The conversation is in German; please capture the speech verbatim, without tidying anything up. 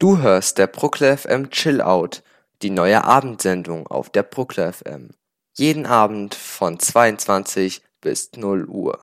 Du hörst der Bruckler F M Chill Out, die neue Abendsendung auf der Bruckler F M. Jeden Abend von zweiundzwanzig bis null Uhr.